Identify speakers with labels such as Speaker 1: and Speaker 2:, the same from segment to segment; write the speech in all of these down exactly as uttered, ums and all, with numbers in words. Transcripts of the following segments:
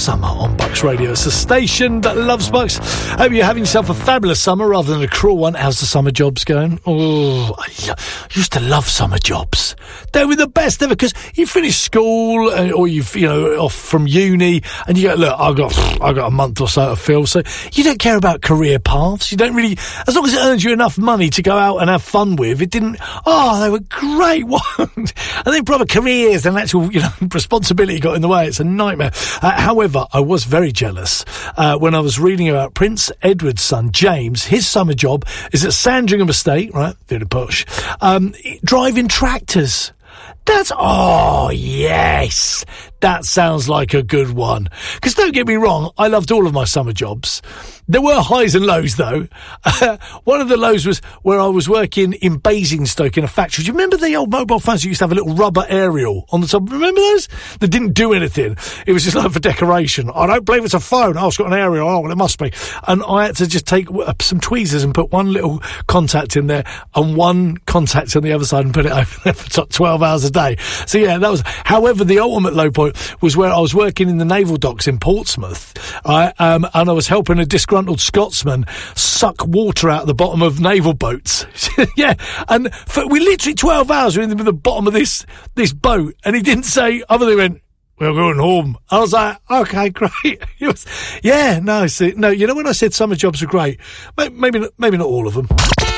Speaker 1: summer on Bucks Radio. It's a station that loves Bucks. Hope you're having yourself a fabulous summer rather than a cruel one. How's the summer jobs going? Oh, I used to love summer jobs. They were the best ever because you finish school or you've, you know, off from uni and you go, look, I've got, I've got a month or so to fill. So you don't care about career paths. You don't really, as long as it earns you enough money to go out and have fun with, it didn't, oh, they were great ones. And then proper careers and actual, you know, responsibility got in the way. It's a nightmare. Uh, however, I was very jealous uh, when I was reading about Prince Edward's son, James. His summer job is at Sandringham Estate, right, very posh, um, driving tractors. That's, oh, yes, that sounds like a good one. Because don't get me wrong, I loved all of my summer jobs. There were highs and lows, though. Uh, one of the lows was where I was working in Basingstoke in a factory. Do you remember the old mobile phones that used to have a little rubber aerial on the top? Remember those? That didn't do anything. It was just like for decoration. I don't believe it's a phone. Oh, it's got an aerial. Oh, well, it must be. And I had to just take uh, some tweezers and put one little contact in there and one contact on the other side and put it over there for twelve hours a day. So, yeah, that was... However, the ultimate low point was where I was working in the naval docks in Portsmouth, right, um, and I was helping a disgruntled Scotsman suck water out of the bottom of naval boats. Yeah, and for, we literally twelve hours were in the, the bottom of this this boat, and he didn't say other than he went, we're going home. I was like, okay, great. It was, yeah, no, see, no, you know when I said summer jobs are great, maybe maybe not all of them.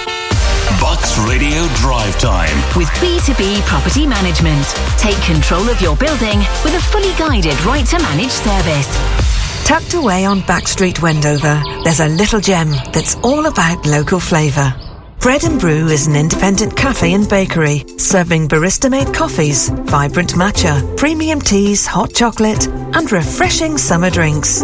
Speaker 2: Bucks Radio Drive Time
Speaker 3: with B two B Property Management. Take control of your building with a fully guided right to manage service.
Speaker 4: Tucked away on Backstreet, Wendover, there's a little gem that's all about local flavour. Bread and Brew is an independent cafe and bakery serving barista-made coffees, vibrant matcha, premium teas, hot chocolate and refreshing summer drinks.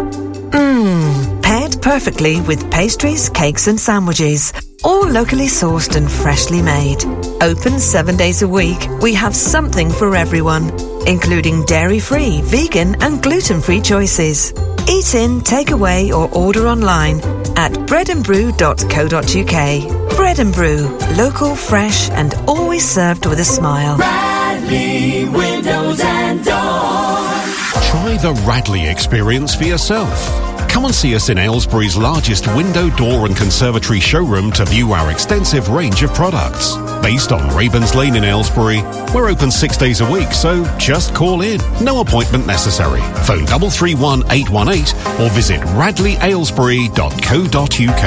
Speaker 4: Mmm, paired perfectly with pastries, cakes and sandwiches, all locally sourced and freshly made. Open seven days a week, we have something for everyone, including dairy-free, vegan and gluten-free choices. Eat in, take away or order online at bread and brew dot co dot uk. Bread and Brew, local, fresh and always served with a smile.
Speaker 5: Radley Windows and Doors.
Speaker 6: Try the Radley experience for yourself. Come and see us in Aylesbury's largest window, door and conservatory showroom to view our extensive range of products. Based on Ravens Lane in Aylesbury, we're open six days a week, so just call in. No appointment necessary. Phone double three one eight one eight or visit radley aylesbury dot co dot uk.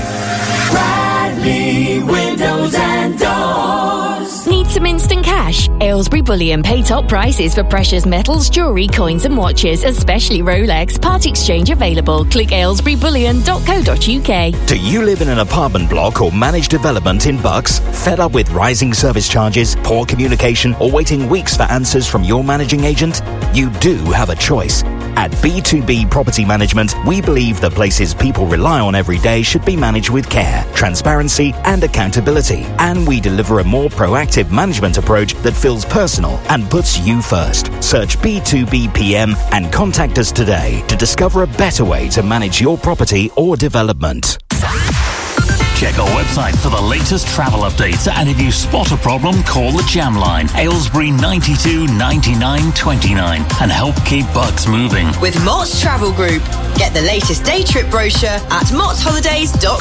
Speaker 5: Radley Windows and Doors.
Speaker 3: Need some instant cash? Aylesbury Bullion pay top prices for precious metals, jewellery, coins and watches, especially Rolex. Part exchange available. Click aylesbury bullion dot co dot uk.
Speaker 7: Do you live in an apartment block or managed development in Bucks? Fed up with rising service charges, poor communication or waiting weeks for answers from your managing agent? You do have a choice. At B two B Property Management, we believe the places people rely on every day should be managed with care, transparency and accountability. And we deliver a more proactive management approach that feels personal and puts you first. Search B two B P M and contact us today to discover a better way to manage your property or development.
Speaker 2: Check our website for the latest travel updates, and if you spot a problem, call the Jam Line, Aylesbury ninety-two ninety-nine twenty-nine, and help keep Bucks moving.
Speaker 8: With Mott's Travel Group. Get the latest day trip brochure at motts holidays dot